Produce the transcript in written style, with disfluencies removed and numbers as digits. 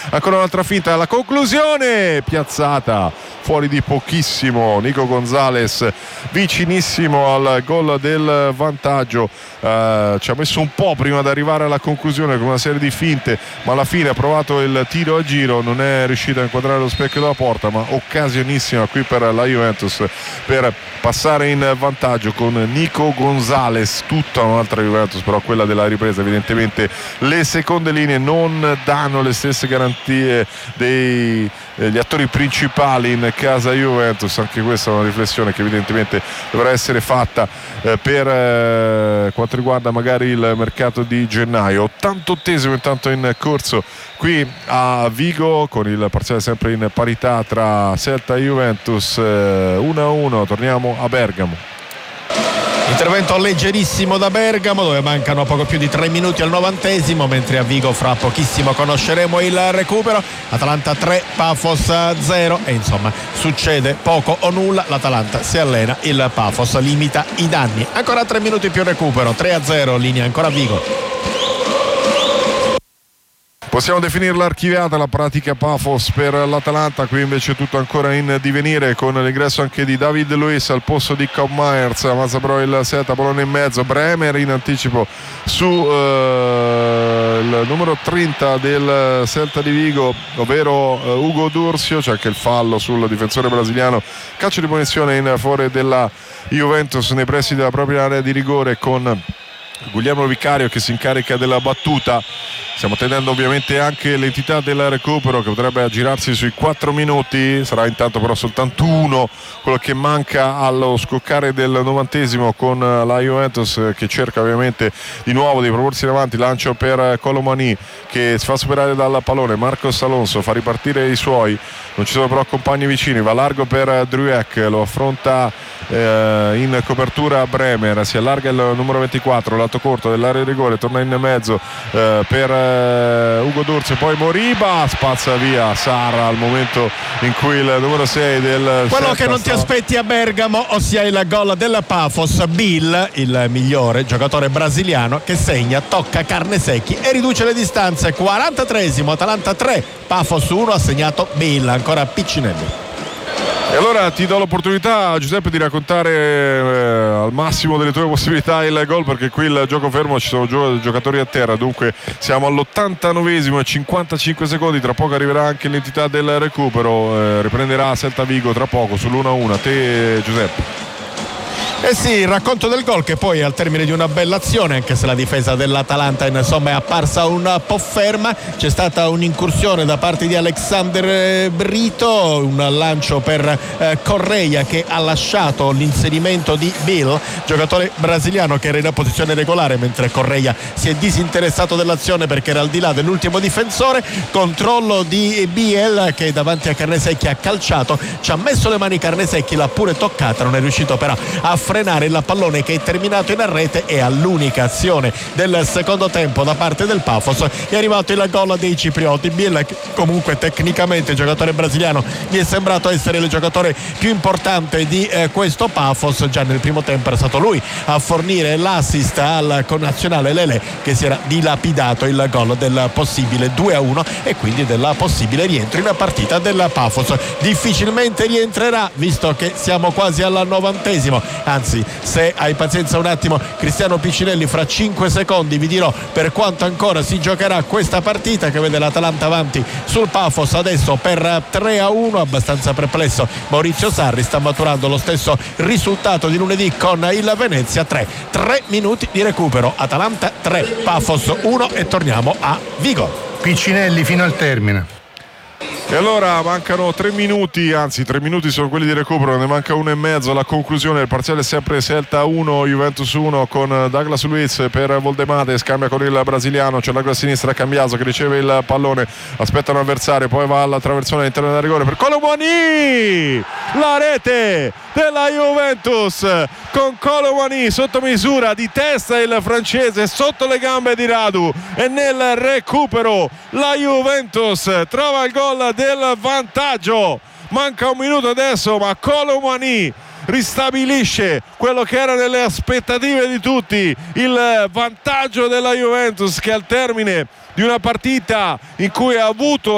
Ancora un'altra finta alla conclusione, piazzata fuori di pochissimo Nico Gonzalez, vicinissimo al gol del vantaggio. Ci ha messo un po' prima di arrivare alla conclusione con una serie di finte, ma alla fine ha provato il tiro a giro, non è riuscito a inquadrare lo specchio della porta, ma occasionissima qui per la Juventus per passare in vantaggio con Nico Gonzalez. Tutta un'altra Juventus, però quella della ripresa. Evidentemente le seconde linee non danno le stesse garantie degli attori principali in casa Juventus. Anche questa è una riflessione che evidentemente dovrà essere fatta per quanto riguarda magari il mercato di gennaio. 88esimo intanto in corso qui a Vigo, con il parziale sempre in parità tra Celta e Juventus, 1-1. Torniamo a Bergamo. Intervento leggerissimo da Bergamo, dove mancano poco più di 3 minuti al 90esimo, mentre a Vigo fra pochissimo conosceremo il recupero. Atalanta 3, Pafos 0 e insomma succede poco o nulla. L'Atalanta si allena, il Pafos limita i danni. Ancora 3 minuti più recupero, 3-0, linea ancora a Vigo. Possiamo definirla archiviata la pratica Pafos per l'Atalanta. Qui invece tutto ancora in divenire, con l'ingresso anche di David Luiz al posto di Cobb Myers. Avanza però il Celta, pallone in mezzo, Bremer in anticipo su il numero 30 del Celta di Vigo, ovvero Ugo Durcio. C'è anche il fallo sul difensore brasiliano, calcio di punizione in favore della Juventus nei pressi della propria area di rigore, con Guglielmo Vicario che si incarica della battuta. Stiamo tenendo ovviamente anche l'entità del recupero, che potrebbe aggirarsi sui 4 minuti. Sarà intanto però soltanto 1 quello che manca allo scoccare del 90esimo, con la Juventus che cerca ovviamente di nuovo di proporsi in avanti. Lancio per Colomani che si fa superare dal pallone. Marcos Alonso fa ripartire i suoi, non ci sono però compagni vicini, va largo per Druek, lo affronta in copertura Bremer, si allarga il numero 24, lato corto dell'area di rigore, torna in mezzo per Ugo Durcio, poi Moriba spazza via Sarra al momento in cui il numero 6 del quello che non ti aspetti a Bergamo, ossia il gol del Pafos. Bill, il migliore giocatore brasiliano, che segna, tocca Carnesecchi e riduce le distanze. 43esimo, Atalanta 3, Pafos 1, ha segnato Bill. Ancora Piccinelli. E allora ti do l'opportunità, Giuseppe, di raccontare al massimo delle tue possibilità il gol, perché qui il gioco fermo, ci sono giocatori a terra. Dunque siamo all'89esimo e 55 secondi, tra poco arriverà anche l'entità del recupero, riprenderà Celta Vigo tra poco sull'1-1. A te, Giuseppe. Eh sì, il racconto del gol, che poi al termine di una bella azione, anche se la difesa dell'Atalanta insomma è apparsa un po' ferma, c'è stata un'incursione da parte di Alexander Brito, un lancio per Correia che ha lasciato l'inserimento di Bill, giocatore brasiliano che era in posizione regolare, mentre Correia si è disinteressato dell'azione perché era al di là dell'ultimo difensore. Controllo di Biel che davanti a Carnesecchi ha calciato, ci ha messo le mani Carnesecchi, l'ha pure toccata, non è riuscito però a frenare il pallone che è terminato in rete, e all'unica azione del secondo tempo da parte del Pafos è arrivato il gol dei ciprioti. Biel, comunque tecnicamente il giocatore brasiliano, mi è sembrato essere il giocatore più importante di questo Pafos. Già nel primo tempo era stato lui a fornire l'assist al connazionale Lele, che si era dilapidato il gol del possibile 2-1 e quindi del possibile rientro in partita del Pafos. Difficilmente rientrerà, visto che siamo quasi al 90esimo. Anzi, se hai pazienza un attimo, Cristiano Piccinelli, fra 5 secondi vi dirò per quanto ancora si giocherà questa partita, che vede l'Atalanta avanti sul Pafos adesso per 3-1. Abbastanza perplesso Maurizio Sarri, sta maturando lo stesso risultato di lunedì con il Venezia. 3 minuti di recupero, Atalanta 3, Pafos 1, e torniamo a Vigo. Piccinelli fino al termine. E allora mancano 3 minuti, anzi 3 minuti sono quelli di recupero, ne manca 1 e mezzo alla conclusione. Il parziale è sempre Celta 1, Juventus 1, con Douglas Luiz per Voldemade, scambia con il brasiliano, c'è largo a sinistra Cambiaso che riceve il pallone, aspetta un avversario, poi va alla traversone all'interno del rigore per Colomani, la rete della Juventus con Colomani sotto misura, di testa il francese, sotto le gambe di Radu, e nel recupero la Juventus trova il gol del vantaggio. Manca 1 minuto adesso, ma Colomani ristabilisce quello che era nelle aspettative di tutti, il vantaggio della Juventus, che al termine di una partita in cui ha avuto